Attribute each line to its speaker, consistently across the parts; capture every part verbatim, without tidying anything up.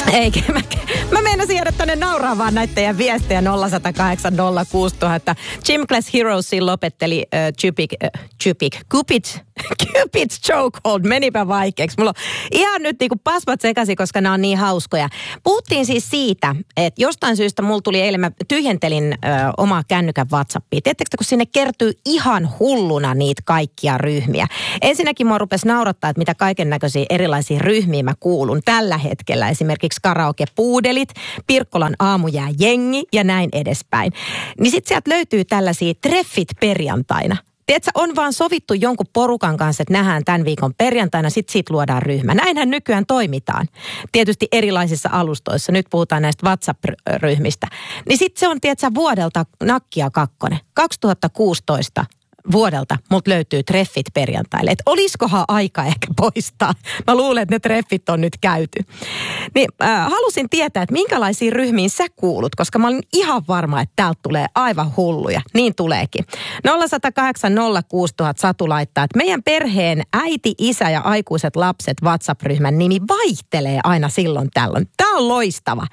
Speaker 1: Eikä, mä, mä meinasin jäädä tänne nauraa vaan näitä teidän viestejä nolla yksi nolla kahdeksan nolla kuusi nolla nolla nolla. Gym Class Heroesin lopetteli uh, Chupik, uh, Chupik, Cupid, Cupid's Chokehold, menipä vaikeaksi. Mulla on ihan nyt niinku pasmat sekaisin, koska nämä on niin hauskoja. Puhuttiin siis siitä, että jostain syystä mulla tuli eilen, mä tyhjentelin ö, omaa kännykän WhatsAppia. Tiedättekö, kun sinne kertyy ihan hulluna niitä kaikkia ryhmiä. Ensinnäkin mua rupesi naurattaa, että mitä kaiken näköisiä erilaisia ryhmiä mä kuulun tällä hetkellä. Esimerkiksi karaoke-puudelit, Pirkkolan aamujää jengi ja näin edespäin. Niin sit sieltä löytyy tällaisia treffit perjantaina. Tiedätkö, on vaan sovittu jonkun porukan kanssa, että nähdään tämän viikon perjantaina, sit siitä luodaan ryhmä. Näinhän nykyään toimitaan. Tietysti erilaisissa alustoissa. Nyt puhutaan näistä WhatsApp-ryhmistä. Niin sit se on, tiedätkö, vuodelta nakkia kakkonen. kaksituhattakuusitoista vuodelta mut löytyy treffit perjantaille. Että oliskohan aika ehkä poistaa. Mä luulen, että ne treffit on nyt käyty. Niin äh, halusin tietää, että minkälaisiin ryhmiin sä kuulut, koska mä olin ihan varma, että täältä tulee aivan hulluja. Niin tuleekin. nolla yksi nolla kahdeksan nolla kuusi nolla nolla nolla Satu laittaa, että meidän perheen äiti, isä ja aikuiset lapset WhatsApp-ryhmän nimi vaihtelee aina silloin tällöin. Tää on loistava.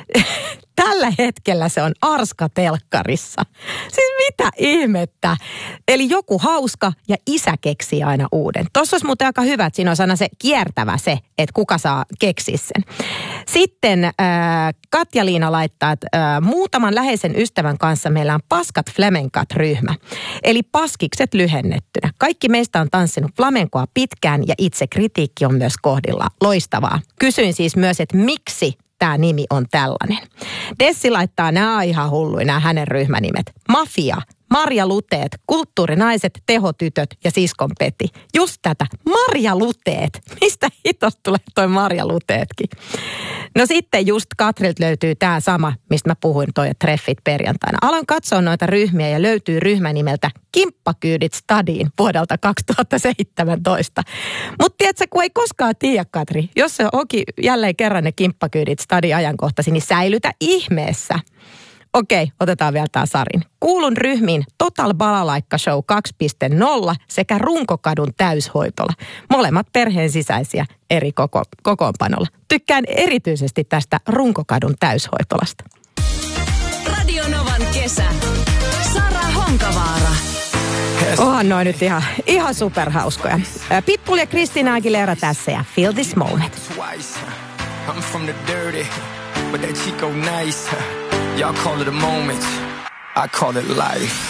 Speaker 1: Tällä hetkellä se on Arska telkkarissa. Siis mitä ihmettä? Eli joku hauska ja isä keksii aina uuden. Tuossa olisi muuten aika hyvä, että siinä olisi aina se kiertävä se, että kuka saa keksiä sen. Sitten äh, Katja-Liina laittaa, että äh, muutaman läheisen ystävän kanssa meillä on Paskat Flamencat-ryhmä. Eli paskikset lyhennettynä. Kaikki meistä on tanssinut flamenkoa pitkään ja itse kritiikki on myös kohdillaan. Loistavaa. Kysyin siis myös, että miksi tämä nimi on tällainen. Dessi laittaa, nämä ihan hulluja, nämä hänen ryhmänimet. Mafia, Marja Luteet, kulttuurinaiset, tehotytöt ja siskon Peti. Just tätä, Marja Luteet. Mistä hitosta tulee toi Marja Luteetkin? No sitten just Katrilta löytyy tämä sama, mistä mä puhuin, toi treffit perjantaina. Aloin katsoa noita ryhmiä ja löytyy ryhmä nimeltä Kimppakyydit Stadiin vuodelta kaksituhattaseitsemäntoista. Mutta tiedätkö, kun ei koskaan tiedä, Katri, jos se onkin jälleen kerran ne Kimppakyydit Stadin ajankohtaisi, niin säilytä ihmeessä. Okei, otetaan vielä tämä Sarin. Kuulun ryhmiin Total Balalaikka Show kaksi piste nolla sekä Runkokadun täyshoitola. Molemmat perheen sisäisiä eri koko, kokoonpanolla. Tykkään erityisesti tästä Runkokadun täyshoitolasta.
Speaker 2: Radio Novan kesä. Sara Honkavaara.
Speaker 1: Onhan noin nyt ihan, ihan superhauskoja. Pitbull ja Christina Aguilera tässä ja Feel This Moment.
Speaker 3: I'm from the dirty, but that Chico nice. Y'all call it a moment, I call it life.